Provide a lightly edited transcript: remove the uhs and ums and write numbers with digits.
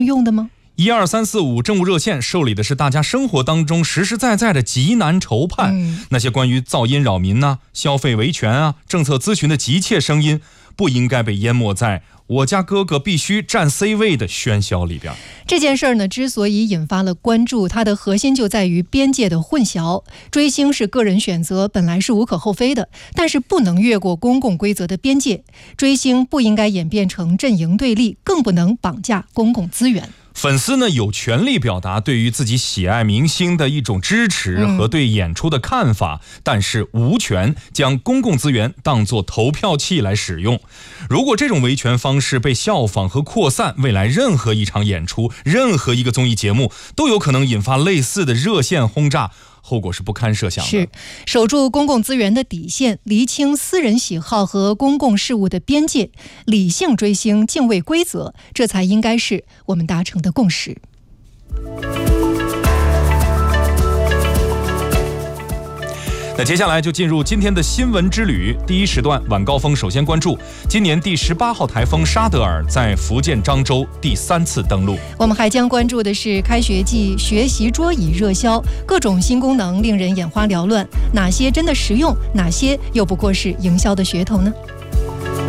用的吗 ？12345政务热线受理的是大家生活当中实实在在的急难愁盼，那些关于噪音扰民啊、消费维权啊、政策咨询的急切声音，不应该被淹没在我家哥哥必须占 C 位的喧嚣里边。 这件事儿呢，之所以引发了关注，它的核心就在于边界的混淆。追星是个人选择，本来是无可厚非的，但是不能越过公共规则的边界。追星不应该演变成阵营对立，更不能绑架公共资源。 粉丝呢有权利表达对于自己喜爱明星的一种支持和对演出的看法，但是无权将公共资源当作投票器来使用。如果这种维权方式被效仿和扩散，未来任何一场演出、任何一个综艺节目都有可能引发类似的热线轰炸，后果是不堪设想的。 是守住公共资源的底线，厘清私人喜好和公共事务的边界，理性追星，敬畏规则，这才应该是我们达成的共识。 那接下来就进入今天的新闻之旅。第一时段晚高峰首先关注今年第18号台风沙德尔在福建漳州第3次登陆。 我们还将关注的是开学季学习桌椅热销，各种新功能令人眼花缭乱，哪些真的实用，哪些又不过是营销的噱头呢？